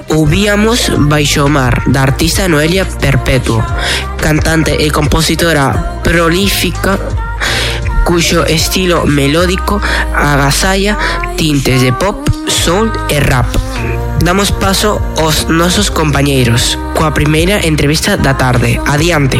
Ouvíamos Baixo o mar, da artista Noelia Perpetuo, cantante e compositora prolífica cuxo estilo melódico agasalla tintes de pop, soul e rap. Damos paso aos nosos compañeiros coa primeira entrevista da tarde. Adiante.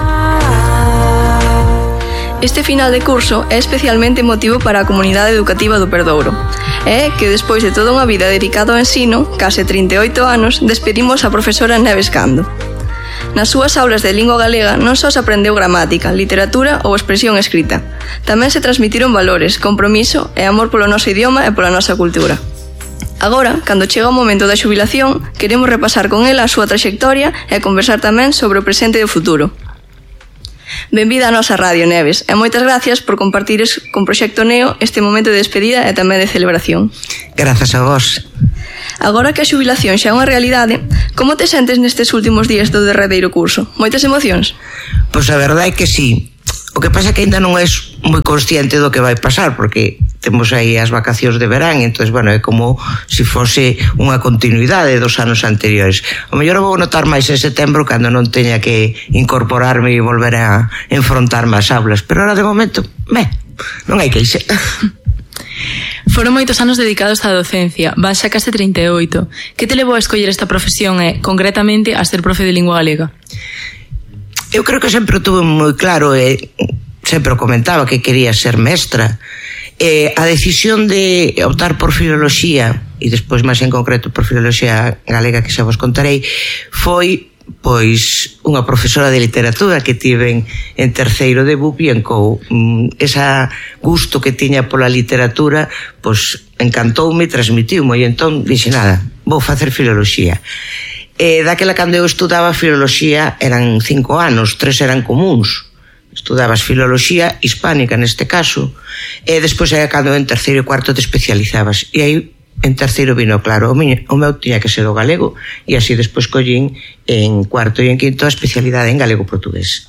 Este final de curso é especialmente emotivo para a comunidade educativa do Perdouro. É que despois de toda unha vida dedicada ao ensino, case 38 anos, despedimos a profesora Neves Cando. Nas súas aulas de lingua galega non só se aprendeu gramática, literatura ou expresión escrita. Tamén se transmitiron valores, compromiso e amor polo noso idioma e pola nosa cultura. Agora, cando chega o momento da xubilación, queremos repasar con ela a súa traxectoria e conversar tamén sobre o presente e o futuro. Benvida á nosa radio, Neves, e moitas gracias por compartires con Proxecto Neo este momento de despedida e tamén de celebración. Grazas a vos. Agora que a xubilación xa é unha realidade, como te sentes nestes últimos días do derradeiro curso? Moitas emocións? Pois a verdade é que sí. O que pasa é que ainda non és moi consciente do que vai pasar, porque temos aí as vacacións de verán, entón, bueno, é como se fose unha continuidade dos anos anteriores. O mellor vou notar máis en setembro cando non teña que incorporarme e volver a enfrontarme ás aulas, pero ahora de momento, non hai queixa. Foron moitos anos dedicados á docencia, vas xa case 38. Que te levou a escoller esta profesión e, concretamente, a ser profe de lingua galega? Eu creo que sempre tuve moi claro e sempre comentaba que quería ser mestra. A decisión de optar por filoloxía e despois máis en concreto por filoloxía galega, que xa vos contarei, foi pois unha profesora de literatura que tiven en terceiro de BUP e encou esa gusto que tiña pola literatura, pois encantoume e transmitiume, e entón dixe nada, vou facer filoloxía. Daquela cando eu estudaba filoloxía eran 5 anos, 3 eran comuns. Estudabas filoloxía hispánica neste caso, e despois era cando en terceiro e cuarto te especializabas, e aí en terceiro vino claro, o meu tiña que ser o galego, e así despois collín en cuarto e en quinto a especialidade en galego-portugués.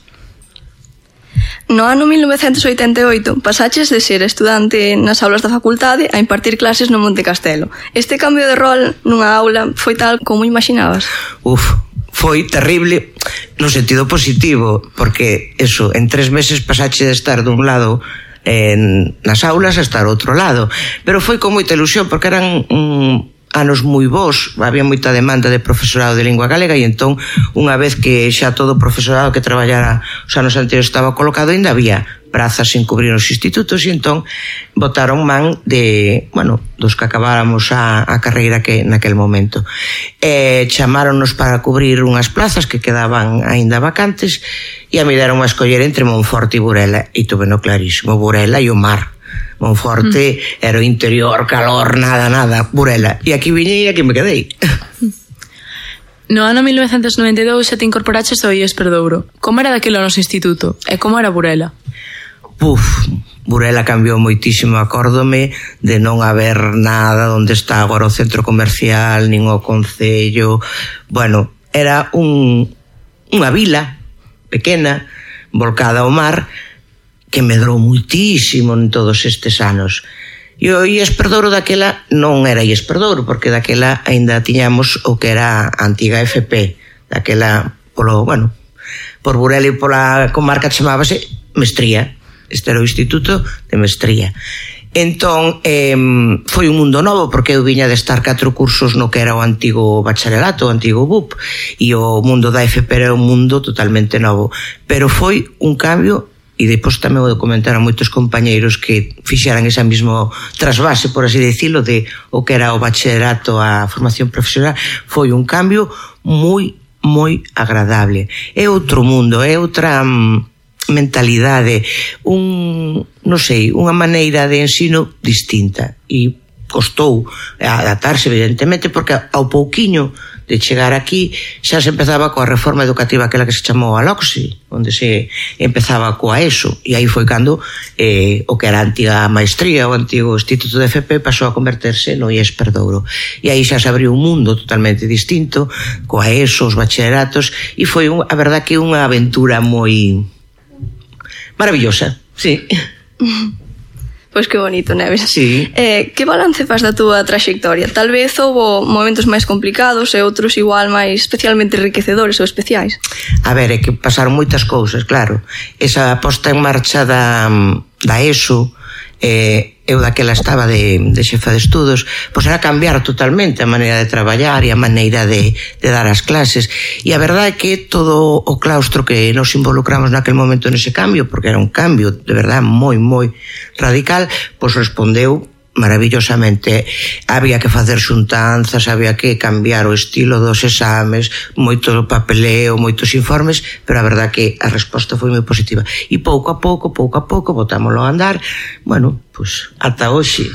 No ano 1988 pasaches de ser estudante nas aulas da facultade a impartir clases no Monte Castelo. Este cambio de rol nunha aula foi tal como imaginabas? Foi terrible no sentido positivo, porque eso, en 3 meses pasache de estar dun lado nas aulas a estar ao outro lado, pero foi con moita ilusión porque eran anos moi bons, había moita demanda de profesorado de lingua galega, e entón unha vez que xa todo o profesorado que traballara os anos anteriores estaba colocado, ainda había prazas sin cubrir os institutos, e entón botaron man de, dos que acabáramos a carreira que naquel momento. Chamáronos para cubrir unhas plazas que quedaban aínda vacantes, e a me deron a escoller entre Monforte e Burela, e tuve no clarísimo, Burela e o mar. Monforte era o interior, calor, nada, Burela. E aquí viñei e aquí me quedei. No ano 1992 xa te incorporaches ao IES Perdouro. Como era daquilo no noso instituto? E como era Burela? Burela cambiou moitísimo, acórdome de non haber nada onde está agora o centro comercial, nin o concello. Era unha vila pequena, volcada ao mar, que medrou muitísimo en todos estes anos. E o IES Perdouro daquela non era IES Perdouro, porque daquela aínda tiñamos o que era a antiga FP. Daquela, por Burela e pola comarca chamábase Mestría. Este era o Instituto de Mestría. Entón, foi un mundo novo, porque eu viña de estar 4 cursos no que era o antigo bacharelato, o antigo BUP, e o mundo da FP era un mundo totalmente novo. Pero foi un cambio, e depois tamén vou comentar a moitos compañeiros que fixeran esa mismo trasvase, por así decirlo, de o que era o bacharelato a formación profesional. Foi un cambio moi, moi agradable. É outro mundo, é outra mentalidade, unha maneira de ensino distinta, e costou adaptarse evidentemente, porque ao pouquiño de chegar aquí xa se empezaba coa reforma educativa aquela que se chamou a LOCSI, onde se empezaba coa ESO, e aí foi cando o que era a antiga maestría, o antigo Instituto de FP, pasou a converterse no IES Perdouro, e aí xa se abriu un mundo totalmente distinto coa ESO, os bacharelatos, e foi a verdad que unha aventura moi maravillosa, sí. Pois que bonito, Neves. Sí. Que balance faz da túa traxectoria? Tal vez houbo momentos máis complicados e outros igual máis especialmente enriquecedores ou especiais. A ver, é que pasaron moitas cousas, claro. Esa posta en marcha da ESO, eu daquela estaba de xefa de estudos, pois era cambiar totalmente a maneira de traballar e a maneira de dar as clases, e a verdade é que todo o claustro que nos involucramos naquel momento nese cambio, porque era un cambio de verdade moi radical, pois respondeu maravillosamente. Había que facer xuntanzas, había que cambiar o estilo dos exames, moito papeleo, moitos informes, pero a verdade que a resposta foi moi positiva. E pouco a pouco, botámoslo a andar, bueno, pois ata hoxe.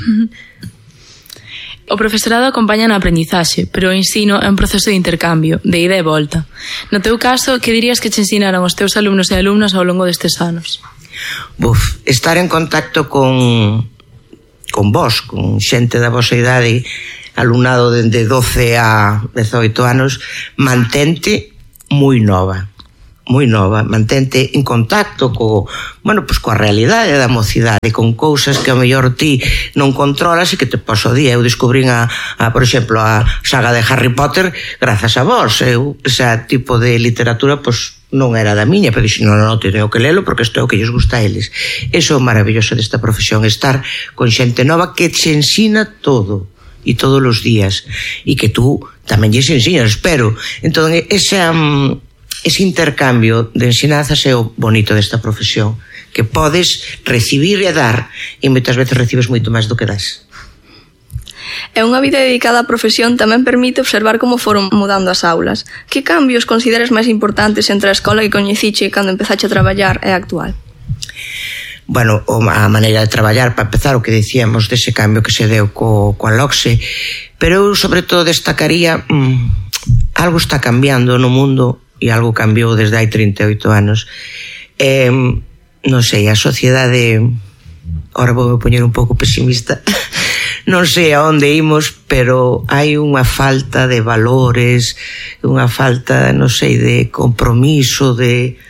O profesorado acompaña na aprendizaxe, pero o ensino é un proceso de intercambio, de ida e volta. No teu caso, que dirías que te ensinaron os teus alumnos e alumnas ao longo destes anos? Estar en contacto con vos, con xente da vosa idade, alumnado dende 12 a 18 anos, mantente moi nova, mantente en contacto coa realidade da mocidade, con cousas que a mellor ti non controlas e que te pasa o día. Eu descubrín por exemplo, a saga de Harry Potter grazas a vos. Ese tipo de literatura, pois, non era da miña, pero dixen, non, teño que lelo porque isto é o que lles gusta a eles. Iso é o maravilloso desta profesión, estar con xente nova que te ensina todo, e todos os días, e que tú tamén lles ensinas, espero. Entón, ese intercambio de ensinanzas é o bonito desta profesión, que podes recibir e dar, e moitas veces recibes moito máis do que das. E unha vida dedicada á profesión tamén permite observar como foron mudando as aulas. Que cambios consideras máis importantes entre a escola que coñeciche cando empezache a traballar e a actual? Bueno, a maneira de traballar, para empezar, o que dicíamos dese cambio que se deu coa LOCSE, pero eu sobre todo destacaría algo está cambiando no mundo e algo cambiou desde hai 38 anos. Non sei, a sociedade, ahora vou poñer un pouco pesimista, non sei a onde imos, pero hai unha falta de valores, unha falta, non sei, de compromiso, de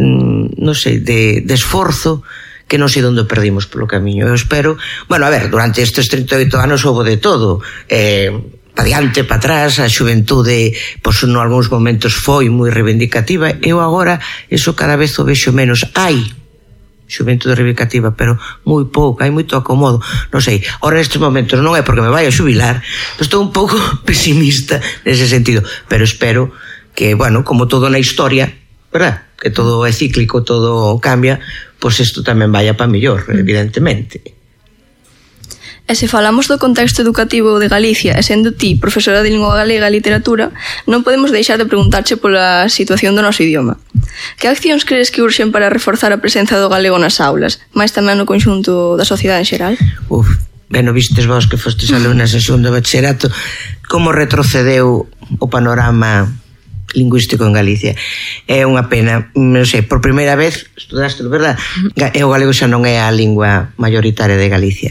esforzo, que non sei onde perdimos polo camiño. Eu espero, bueno, a ver, durante estes 38 anos houve de todo, pa diante, pa atrás, a xuventude, pois, en algúns momentos foi moi reivindicativa. Eu agora, eso cada vez o vexo menos. Hai xuventude reivindicativa, pero moi pouco, hai moito acomodo. Non sei, ahora nestes momentos non é porque me vai a xubilar, pero estou un pouco pesimista nese sentido, pero espero que, bueno, como todo na historia, verdad? Que todo é cíclico, todo cambia, pois isto tamén vaya para mellor, evidentemente. E se falamos do contexto educativo de Galicia, e sendo ti profesora de lingua galega e literatura, non podemos deixar de preguntarche pola situación do noso idioma. Que accións crees que urxen para reforzar a presenza do galego nas aulas, máis tamén no conxunto da sociedade en xeral? Ben, vistes vos que fostes alumnas en segundo bachillerato, como retrocedeu o panorama lingüístico en Galicia. É unha pena, non sei, por primeira vez estudaste, verdad? O galego xa non é a lingua mayoritaria de Galicia.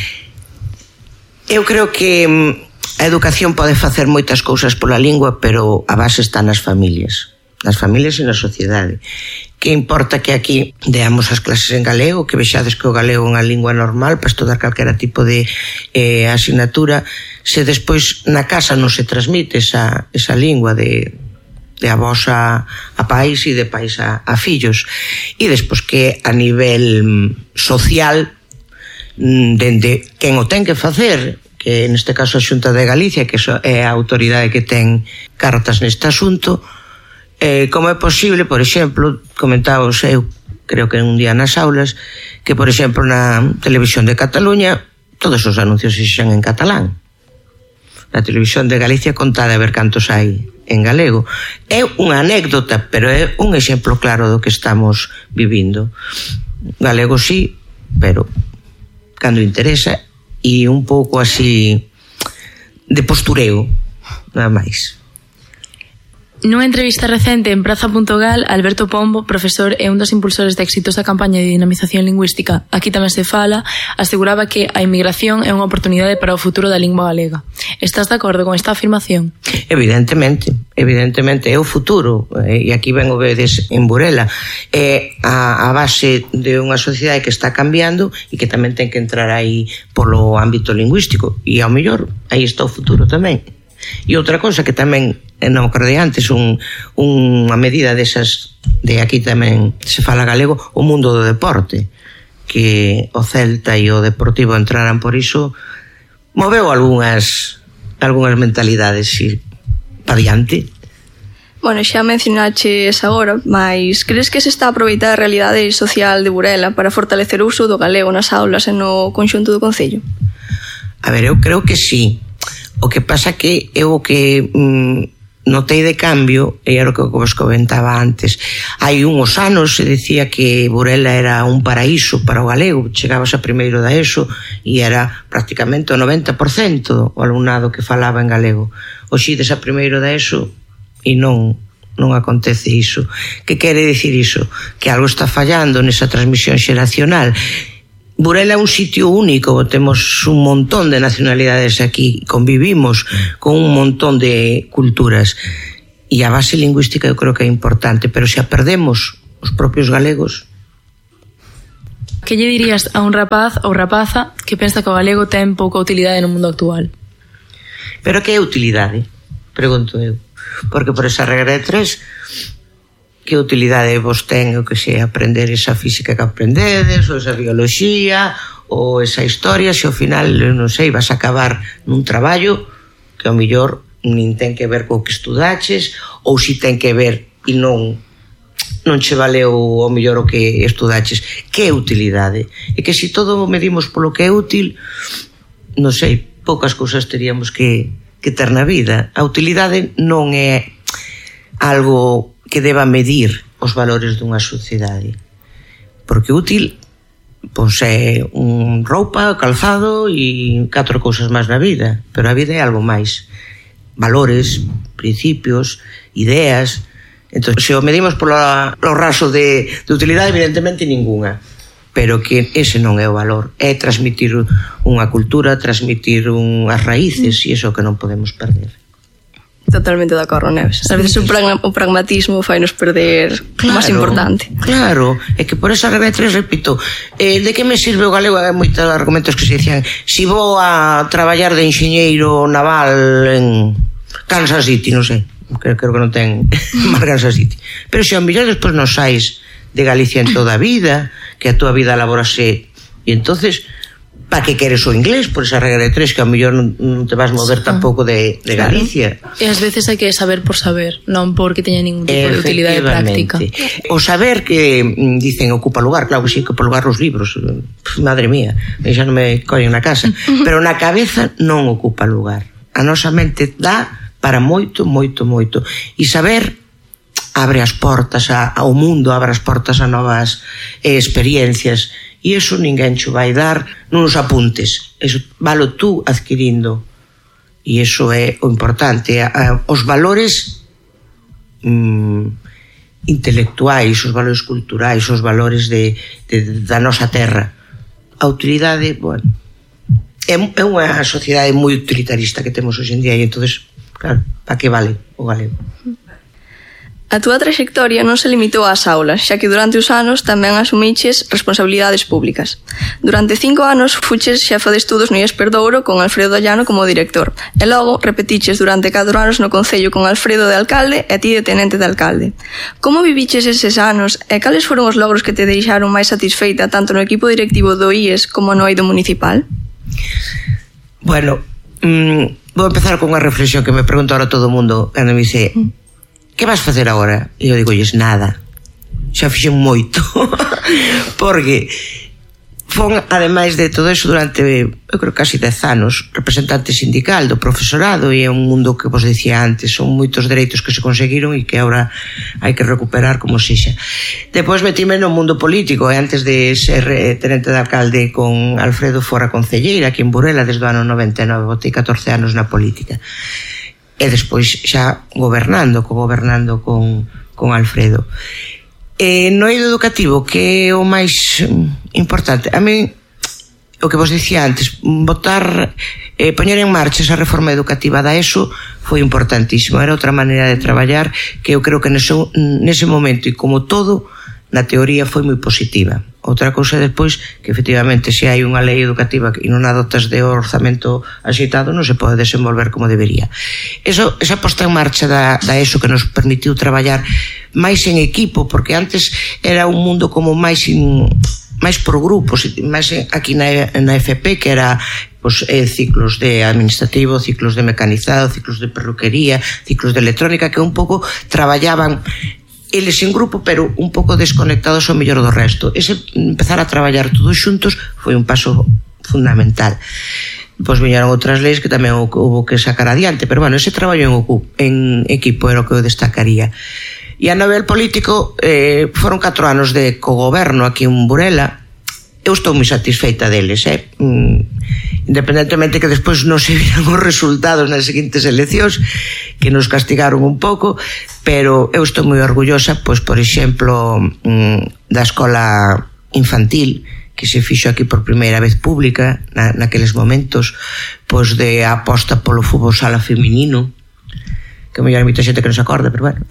Eu creo que a educación pode facer moitas cousas pola lingua, pero a base está nas familias e na sociedade. Que importa que aquí deamos as clases en galego, que vexades que o galego é unha lingua normal para estudar calquera tipo de asignatura, se despois na casa non se transmite esa lingua de avós a pais e de pais a fillos, e despois que a nivel social, dende quen o ten que facer, que neste caso a Xunta de Galicia, que é a autoridade que ten cartas neste asunto, como é posible, por exemplo, comentábamos eu, creo que un día nas aulas, que, por exemplo, na televisión de Cataluña, todos os anuncios se xan en catalán. Na televisión de Galicia contade a ver cantos hai en galego. É unha anécdota, pero é un exemplo claro do que estamos vivindo. Galego sí, pero cando interesa, e un pouco así de postureo, nada máis. Nunha entrevista recente en Praza.gal, Alberto Pombo, profesor e un dos impulsores da exitosa campaña de dinamización lingüística Aquí tamén se fala, aseguraba que a inmigración é unha oportunidade para o futuro da lingua galega. Estás de acordo con esta afirmación? Evidentemente. evidentemente é o futuro, e aquí ben o vedes en Burela, é a base de unha sociedade que está cambiando e que tamén ten que entrar aí polo ámbito lingüístico, e ao mellor aí está o futuro tamén. E outra cosa que tamén non acordei antes, unha medida desas, de aquí tamén se fala galego, o mundo do deporte, que o Celta e o Deportivo entraran por iso, moveu algunhas mentalidades, sí, pa diante. Bueno, xa mencionaches agora, mas crees que se está a aproveitar a realidade social de Burela para fortalecer o uso do galego nas aulas e no conxunto do concello? A ver, eu creo que sí. O que pasa que eu o que notei de cambio, e era o que vos comentaba antes, hai uns anos se decía que Burela era un paraíso para o galego, chegabas a primeiro da ESO e era prácticamente o 90% o alumnado que falaba en galego. Hoxe ides a primeiro da ESO e non acontece iso. Que quere dicir iso? Que algo está fallando nesa transmisión xeracional. Burela é un sitio único, temos un montón de nacionalidades aquí, convivimos con un montón de culturas, e a base lingüística eu creo que é importante, pero se a perdemos os propios galegos. Que lle dirías a un rapaz ou rapaza que pensa que o galego ten pouca utilidade no mundo actual? Pero que é utilidade? Pregunto eu. Porque por esa regra de 3, que utilidade vos ten o que sei, aprender esa física que aprendedes, ou esa bioloxía, ou esa historia, se ao final, non sei, vas a acabar nun traballo que ao mellor nin ten que ver co que estudaches, ou si ten que ver e non che valeu ao mellor o que estudaches. Que é utilidade? E que se todo medimos polo que é útil, non sei, poucas cousas teríamos que ter na vida. A utilidade non é algo que deba medir os valores dunha sociedade, porque útil pois é un roupa, calzado e 4 cousas máis na vida, pero a vida é algo máis, valores, principios, ideas. Entón, se o medimos polo raso de utilidade, evidentemente ningunha, pero que ese non é o valor, é transmitir unha cultura, transmitir unhas raíces, e iso que non podemos perder. Totalmente de acordo, Neves. A veces o pragmatismo fai nos perder o máis importante. Claro, é que por esa regra 3, repito, de que me sirve o galego? Hai moitos argumentos que se dicían, si vou a traballar de enxeñeiro naval en Kansas City, non sei, creo que non ten máis Kansas City, pero se ao mellor despois non sais de Galicia en toda a vida, que a túa vida laborase, e entonces pa que queres o inglés por esa regra de 3, que ao mellor non te vas mover tampouco de Galicia. E ás veces hai que saber por saber, non porque teña ningún tipo de utilidade práctica. O saber que dicen ocupa lugar, claro que sí, ocupa lugar os libros, madre mía, xa non me collen na casa, pero na cabeza non ocupa lugar. A nosa mente dá para moito, moito, moito, e saber abre as portas ao mundo, abre as portas a novas experiencias, e iso ninguén xo vai dar nuns apuntes, eso valo tú adquirindo, e iso é o importante. Os valores intelectuais, os valores culturais, os valores da nosa terra. A utilidade, bueno, é unha sociedade moi utilitarista que temos hoxe en día, e entonces, claro, para que vale o galego? A túa traxectoria non se limitou ás aulas, xa que durante os anos tamén asumiches responsabilidades públicas. Durante 5 anos fuches xefa de estudos no IES Douro con Alfredo Ollano como director, e logo repetiches durante 4 anos no Concello con Alfredo de alcalde e ti de tenente de alcalde. Como viviches eses anos e cales foron os logros que te deixaron máis satisfeita tanto no equipo directivo do IES como no eido municipal? Bueno, vou empezar con unha reflexión que me pregunta ahora todo o mundo cando me dice: que vas facer agora? E eu digolles, nada, xa fixen moito. Porque fon, ademais de todo eso, durante, eu creo, casi 10 anos representante sindical do profesorado, e é un mundo que vos dicía antes, son moitos dereitos que se conseguiron e que agora hai que recuperar como sexa. Depois metime no mundo político, e antes de ser tenente de alcalde con Alfredo fora concelleira aquí en Burela desde o ano 99, botei 14 anos na política. E despois xa gobernando con Alfredo. No eido educativo, que é o máis importante, a mí, o que vos dicía antes, botar Poñer en marcha esa reforma educativa da ESO foi importantísimo, era outra maneira de traballar que eu creo que nese momento, e como todo, na teoría foi moi positiva. Outra cousa despois, que efectivamente se hai unha lei educativa e non a dotas de orzamento axeitado, non se pode desenvolver como debería. Esa posta en marcha da ESO que nos permitiu traballar máis en equipo, porque antes era un mundo como máis por grupos, máis aquí na FP, que era ciclos de administrativo, ciclos de mecanizado, ciclos de perruquería, ciclos de electrónica, que un pouco traballaban eles en grupo, pero un pouco desconectados ao mellor do resto. Ese empezar a traballar todos xuntos foi un paso fundamental. Pois viñeron outras leis que tamén houve que sacar adiante, pero bueno, ese traballo en equipo era o que eu destacaría. E a nivel político foron 4 anos de cogoberno aquí en Burela. Eu estou moi satisfeita deles, independentemente que despois non se viran os resultados nas seguintes eleccións, que nos castigaron un pouco, pero eu estou moi orgullosa, pois, por exemplo, da escola infantil, que se fixo aquí por primeira vez pública, naqueles momentos, pois de aposta polo fútbol sala feminino, que mellor hai moita xente que non se acorda, pero bueno.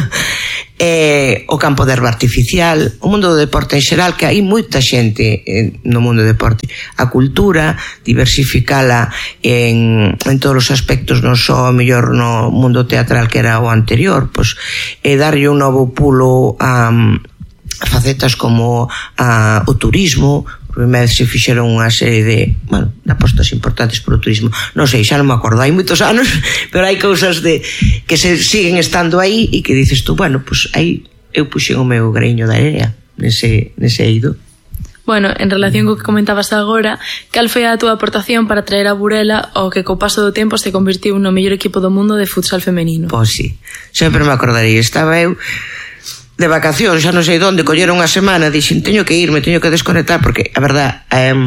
O campo de herba artificial, o mundo do deporte en xeral, que hai moita xente no mundo do deporte. A cultura, diversificala en todos os aspectos, non só mellor no mundo teatral que era o anterior, pois darlle un novo pulo a facetas como o turismo. Por primeira vez se fixeron unha serie de apostas importantes para o turismo. Non sei, xa non me acordo, hai moitos anos, pero hai cousas que se siguen estando aí e que dices tú, pois aí eu puxen o meu greño de area nese eido. Bueno, en relación co que comentabas agora, cal foi a túa aportación para traer a Burela o que co paso do tempo se convertiu no mellor equipo do mundo de futsal femenino? Pois sí, sempre me acordarei, estaba eu de vacacións, xa non sei onde, colleron unha semana, dixen, teño que irme, teño que desconectar, porque a verdad,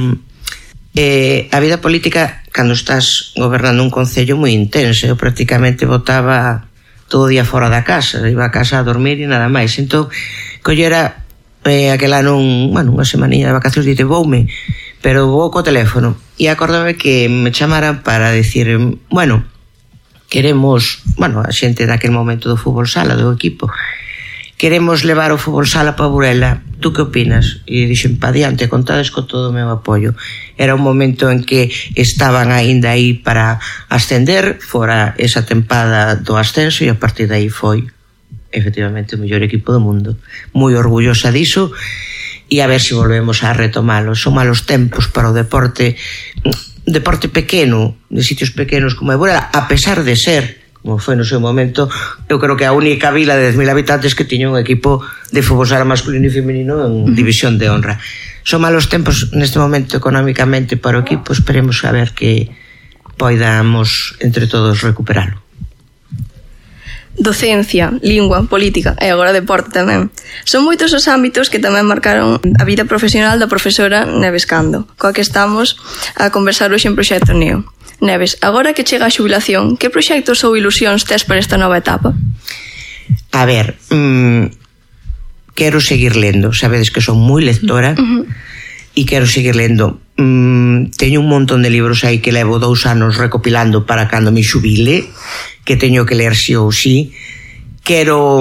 a vida política, cando estás gobernando un concello moi intenso, eu prácticamente botaba todo o día fora da casa, iba a casa a dormir e nada máis. Entón, collera aquel ano unha semanilla de vacacións, dite, voume, pero vou co teléfono, e acordame que me chamaran para decir, queremos, a xente daquel momento do fútbol sala, do equipo, queremos levar o fútbol sala para Burela, tú que opinas? E dixen, pa diante, contades con todo o meu apoio. Era un momento en que estaban aínda aí para ascender, fora esa tempada do ascenso, e a partir de aí foi efectivamente o mellor equipo do mundo. Moi orgullosa diso, e a ver se volvemos a retomalo. Son malos tempos para o deporte pequeno, de sitios pequenos como é Burela, a pesar de ser, como foi no seu momento, eu creo que a única vila de 10.000 habitantes que tiña un equipo de fútbol sala masculino e femenino en división de honra. Son malos tempos neste momento económicamente para o equipo, esperemos a ver que poidamos entre todos recuperalo. Docencia, lingua, política e agora deporte tamén. Son moitos os ámbitos que tamén marcaron a vida profesional da profesora Neves Cando, coa que estamos a conversar hoxe en Proxecto Neo. Neves, agora que chega a xubilación, que proxectos ou ilusións tes para esta nova etapa? A ver, quero seguir lendo, sabedes que son moi lectora, e quero seguir lendo. Teño un montón de libros aí que levo 2 anos recopilando para cando me xubile, que teño que ler si ou si. Quero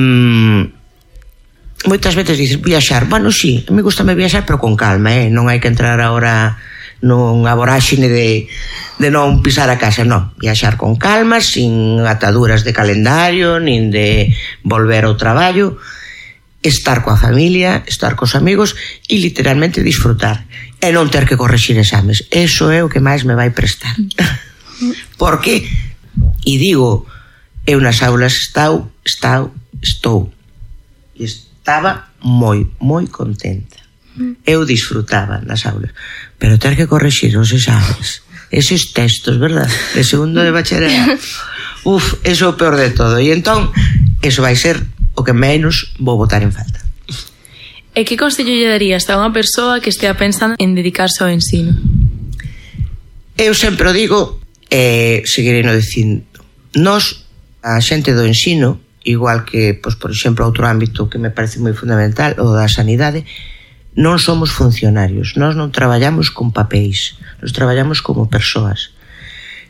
moitas veces dices viaxar, sí, me gustame viaxar, pero con calma, non hai que entrar agora nunha voráxine de non pisar a casa, non, viaxar con calma, sin ataduras de calendario, nin de volver ao traballo, estar coa familia, estar cos amigos e literalmente disfrutar e non ter que corrixir exames. Eso é o que máis me vai prestar. Porque, e digo, eu nas aulas estou e estaba moi contenta. Eu disfrutaba nas aulas, pero ter que corrixir os exames, eses textos, verdad, de segundo de bacharelato, eso é o peor de todo. E entón, eso vai ser o que menos vou botar en falta. E que consello lle darías a unha persoa que estea pensando en dedicarse ao ensino? Eu sempre o digo, seguirei no dicindo, nós, a xente do ensino, igual que, por exemplo, outro ámbito que me parece moi fundamental, o da sanidade, non somos funcionarios, nós non traballamos con papéis, nos traballamos como persoas.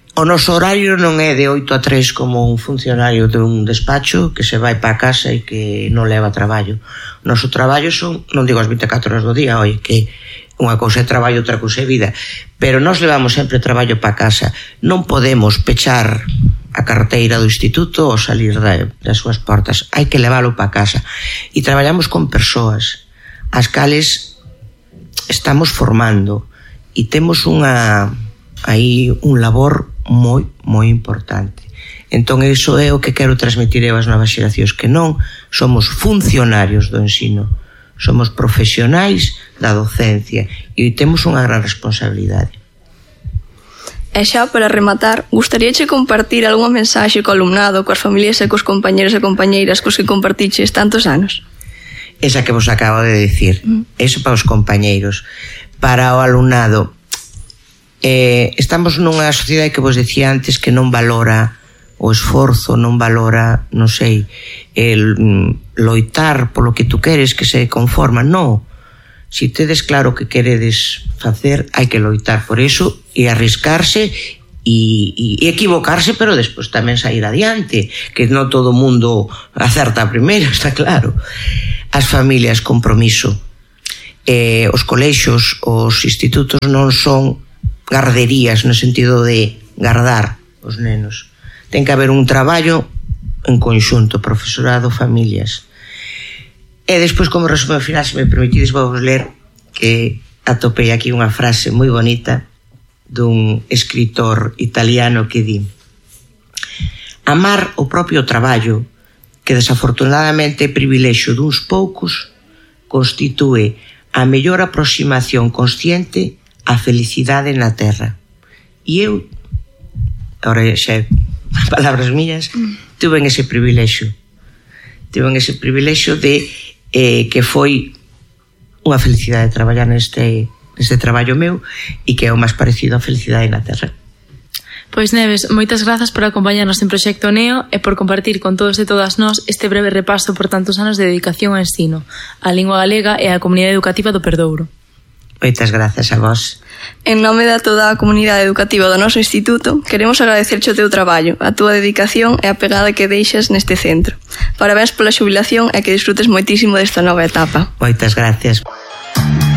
O noso horario non é de 8 a 3 como un funcionario dun despacho que se vai para casa e que non leva traballo. O noso traballo son, non digo as 24 horas do día, oi, que unha cousa é traballo, outra cousa é vida, pero nós levamos sempre traballo para casa. Non podemos pechar a carteira do instituto ou salir das súas portas. Hai que leválo para casa. E traballamos con persoas as cales estamos formando e temos aí un labor moi importante. Entón, iso é o que quero transmitir aos novas xeracións, que non somos funcionarios do ensino, somos profesionais da docencia e temos unha gran responsabilidade. E xa para rematar, gustaríache compartir algunha mensaxe co alumnado, coas familias e cos compañeros e compañeiras cos que compartiches tantos anos? Esa que vos acabo de dicir, eso para os compañeiros. Para o alumnado, estamos nunha sociedade que vos dicía antes que non valora o esforzo, non valora, non sei, el loitar polo que tú queres, que se conforma. Non, si tedes claro que queredes facer, hai que loitar por eso e arriscarse e equivocarse, pero despois tamén sair adiante, que non todo o mundo acerta a primeira, está claro. As familias, compromiso. Os colexios, os institutos non son garderías no sentido de gardar os nenos. Ten que haber un traballo en conxunto, profesorado, familias. E despois, como resumo final, se me permitides, vou ler que atopei aquí unha frase moi bonita dun escritor italiano que di: amar o propio traballo, que desafortunadamente é privilexio duns poucos, constitúe a mellor aproximación consciente a felicidade na terra. E eu, agora xa palabras mías, tuve ese privilexio de que foi unha felicidade traballar neste traballo meu e que é o máis parecido a felicidade na terra. Pois Neves, moitas grazas por acompañarnos en Proxecto Neo e por compartir con todos e todas nós este breve repaso por tantos anos de dedicación ao ensino, á lingua galega e á comunidade educativa do Perdouro. Moitas grazas a vos. En nome de toda a comunidade educativa do noso instituto, queremos agradecerche o teu traballo, a túa dedicación e a pegada que deixas neste centro. Parabéns pola xubilación e que disfrutes moitísimo desta nova etapa. Moitas gracias.